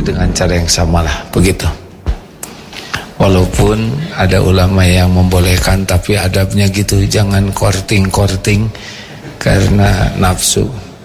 istri dengan cara yang samalah, begitu. Walaupun ada ulama yang membolehkan, tapi adabnya gitu, jangan korting-korting karena nafsu.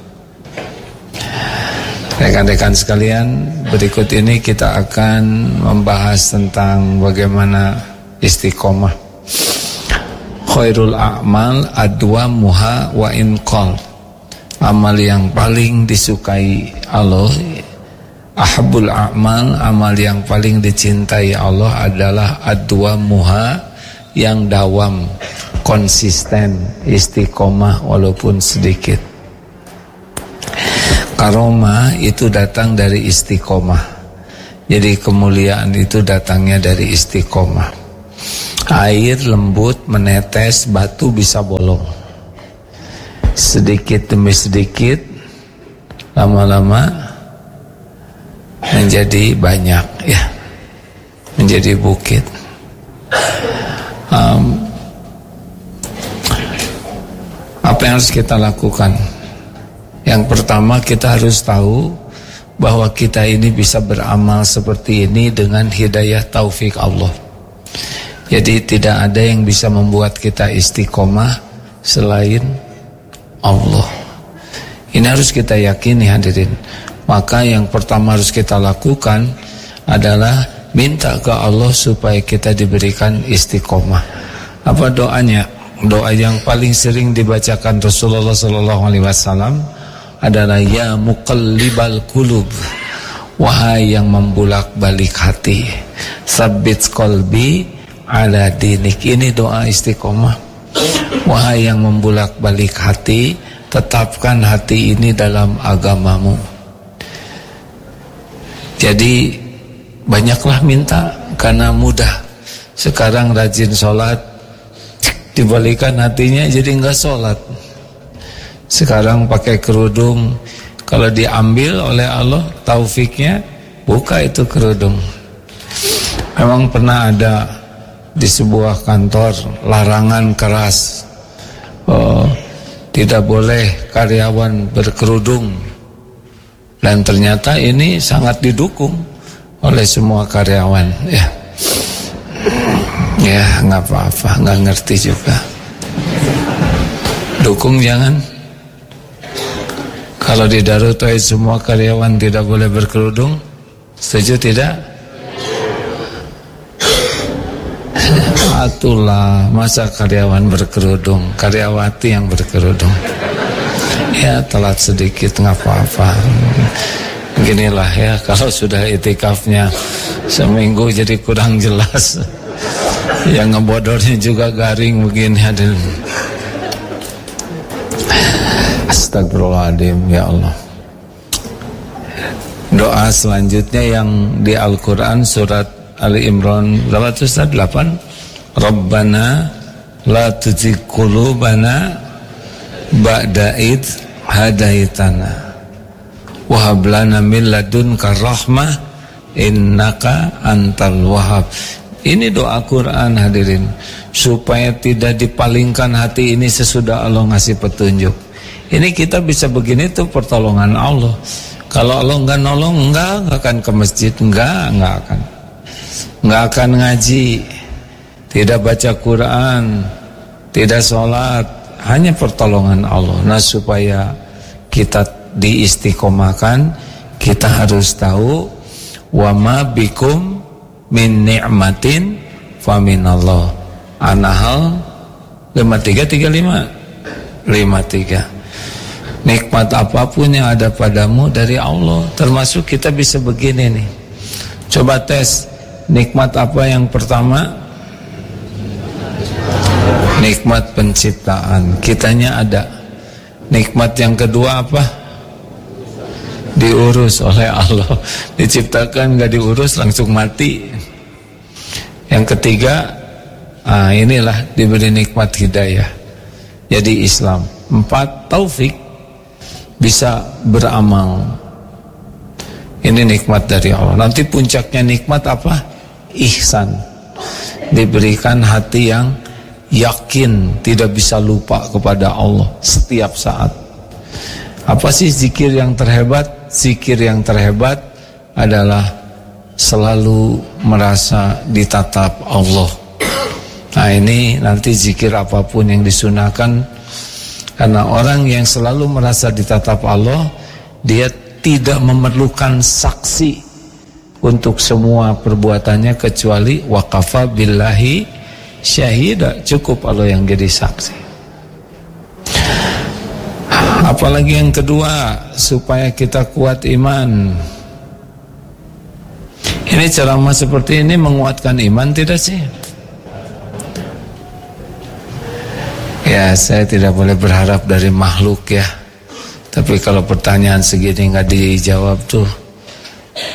Rekan-rekan sekalian, berikut ini kita akan membahas tentang bagaimana istiqomah. Khairul a'mal adwamuha wa in qal. Amal yang paling disukai Allah, ahabul a'mal, amal yang paling dicintai Allah adalah adwamuha, yang dawam, konsisten, istiqomah walaupun sedikit. Karomah itu datang dari istiqomah. Jadi kemuliaan itu datangnya dari istiqomah. Air lembut menetes, batu bisa bolong. Sedikit demi sedikit, lama-lama menjadi banyak, ya, menjadi bukit. Apa yang harus kita lakukan? Yang pertama, kita harus tahu bahwa kita ini bisa beramal seperti ini dengan hidayah taufik Allah. Jadi tidak ada yang bisa membuat kita istiqomah selain Allah. Ini harus kita yakini, hadirin. Maka yang pertama harus kita lakukan adalah minta ke Allah supaya kita diberikan istiqomah. Apa doanya? Doa yang paling sering dibacakan Rasulullah SAW adalah ya muqallibal qulub, wahai yang membulak-balik hati, tsabbit qalbi ala dinik. Ini doa istiqomah. Wahai yang membulak-balik hati, tetapkan hati ini dalam agamamu. Jadi banyaklah minta, karena mudah. Sekarang rajin sholat, dibalikan hatinya jadi enggak sholat. Sekarang pakai kerudung, kalau diambil oleh Allah taufiknya, buka itu kerudung. Memang pernah ada di sebuah kantor larangan keras, tidak boleh karyawan berkerudung, dan ternyata ini sangat didukung oleh semua karyawan. Ya nggak apa-apa, nggak ngerti juga. Dukung jangan. Kalau di Darut Tauhid semua karyawan tidak boleh berkerudung, setuju tidak? Atulah, masa karyawan berkerudung, karyawati yang berkerudung. Ya telat sedikit nggak apa-apa. Beginilah ya, kalau sudah itikafnya seminggu jadi kurang jelas. Yang ngebodornya juga garing begini, hadirin. Astagfirullahaladzim, ya Allah. Doa selanjutnya yang di Al-Quran surat Ali Imran berapa tuh Ustaz? 8. Rabbana la tuzigh qulubana ba'da id hadaitana wa hab lana min ladunka rahmah innaka antal wahhab. Ini doa Quran, hadirin, supaya tidak dipalingkan hati ini sesudah Allah ngasih petunjuk. Ini kita bisa begini tuh pertolongan Allah. Kalau Allah enggak nolong, enggak akan ke masjid, enggak akan ngaji, tidak baca Quran, tidak sholat, hanya pertolongan Allah. Nah, supaya kita diistiqomahkan, kita harus tahu wa ma bikum min ni'matin fa minallah. An-Nahl 53:53. Nikmat apapun yang ada padamu dari Allah. Termasuk kita bisa begini nih. Coba tes, nikmat apa yang pertama? Nikmat penciptaan, kitanya ada. Nikmat yang kedua apa? Diurus oleh Allah. Diciptakan gak diurus langsung mati. Yang ketiga, inilah diberi nikmat hidayah, jadi Islam. 4, taufik, bisa beramal. Ini nikmat dari Allah. Nanti puncaknya nikmat apa? Ihsan, diberikan hati yang yakin, tidak bisa lupa kepada Allah setiap saat. Apa sih zikir yang terhebat? Zikir yang terhebat adalah selalu merasa ditatap Allah. Nah ini nanti zikir apapun yang disunahkan, karena orang yang selalu merasa ditatap Allah, dia tidak memerlukan saksi untuk semua perbuatannya kecuali waqafa billahi syahida, cukup Allah yang jadi saksi. Apalagi yang kedua, supaya kita kuat iman. Ini ceramah seperti ini menguatkan iman tidak sih? Ya, saya tidak boleh berharap dari makhluk ya. Tapi kalau pertanyaan segini nggak dijawab tuh,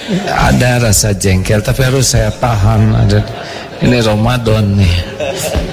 ada rasa jengkel. Tapi harus saya tahan. Ini Ramadan nih.